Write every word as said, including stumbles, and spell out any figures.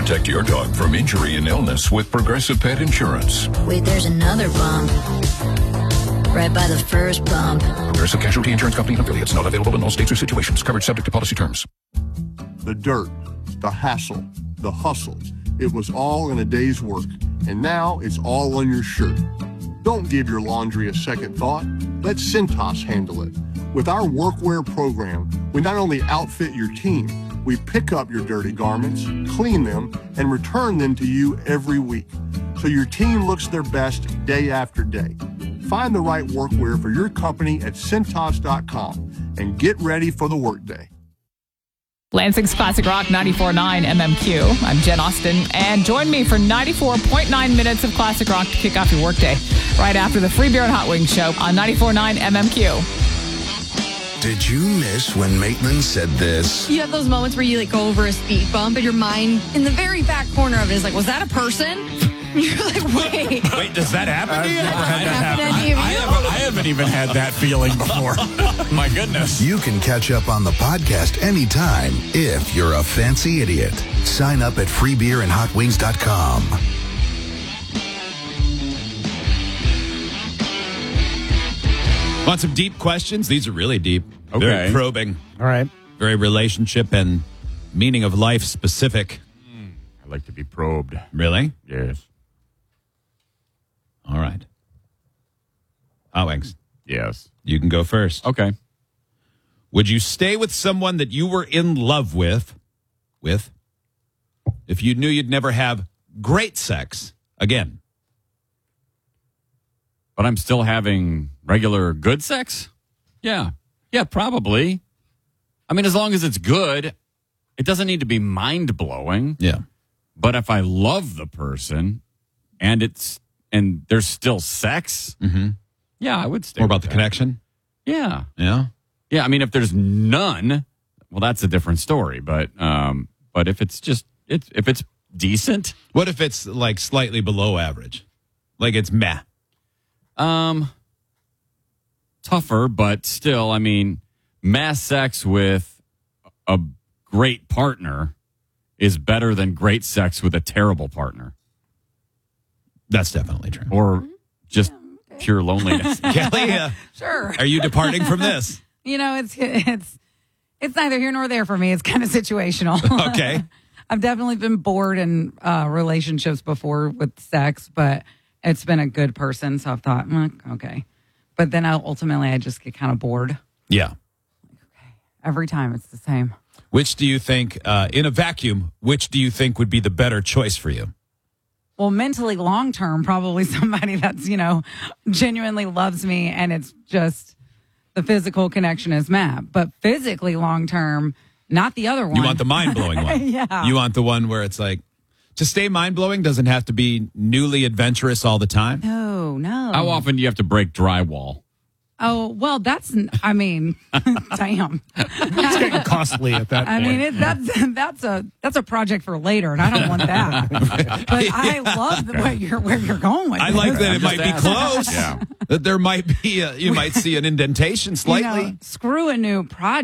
Protect your dog from injury and illness with Progressive Pet Insurance. Wait, there's another bump. Right by the first bump. Progressive Casualty Insurance Company and affiliates. Not available in all states or situations. Coverage subject to policy terms. The dirt, the hassle, the hustle. It was all in a day's work. And now it's all on your shirt. Don't give your laundry a second thought. Let Cintas handle it. With our workwear program, we not only outfit your team, we pick up your dirty garments, clean them, and return them to you every week. So your team looks their best day after day. Find the right workwear for your company at Cintas dot com and get ready for the workday. Lansing's Classic Rock ninety-four point nine M M Q. I'm Jen Austen, and join me for ninety-four point nine minutes of Classic Rock to kick off your workday right after the Free Beer and Hot Wings show on ninety-four point nine M M Q. Did you miss when Maitland said this? You have those moments where you like go over a speed bump and your mind in the very back corner of it is like, was that a person? You're like, wait. Wait, does that happen to you? I've never had that happen. I, I, haven't, I haven't even had that feeling before. My goodness. You can catch up on the podcast anytime if you're a fancy idiot. Sign up at free beer and hot wings dot com. Want some deep questions? These are really deep. Okay. Very probing. All right. Very relationship and meaning of life specific. I like to be probed. Really? Yes. All right. Hot Wings. Yes. You can go first. Okay. Would you stay with someone that you were in love with, with, if you knew you'd never have great sex again? But I'm still having regular good sex? Yeah. Yeah, probably. I mean, as long as it's good, it doesn't need to be mind-blowing. Yeah. But if I love the person and it's and there's still sex, Mm-hmm. yeah, I would stay. More about with the that. connection? Yeah. Yeah. Yeah, I mean, if there's none, well, that's a different story. But um, but if it's just it's if it's decent, What if it's like slightly below average? Like it's meh. um, tougher, but still, I mean, mass sex with a great partner is better than great sex with a terrible partner, That's definitely true. or just pure loneliness. Kelly, uh, Sure. are you departing from this? You know, it's it's it's neither here nor there for me. It's kind of situational. Okay. I've definitely been bored in uh, relationships before with sex, but it's been a good person, so I've thought, mm, okay. But then I, ultimately, I just get kind of bored. Yeah. Every time it's the same. Which do you think, uh, in a vacuum, which do you think would be the better choice for you? Well, mentally long term, probably somebody that's, you know, genuinely loves me and it's just the physical connection is met. But physically long term, not the other one. You want the mind-blowing one. Yeah. You want the one where it's like, to stay mind-blowing doesn't have to be newly adventurous all the time. No, no. How often do you have to break drywall? Oh, well, that's, I mean, damn. It's getting costly at that I point. mean, it, that's that's a that's a project for later, and I don't want that. But I love the way you're where you're going with I this. like that it might be close. Yeah. That there might be, a, you might see an indentation You slightly. know, screw a new project.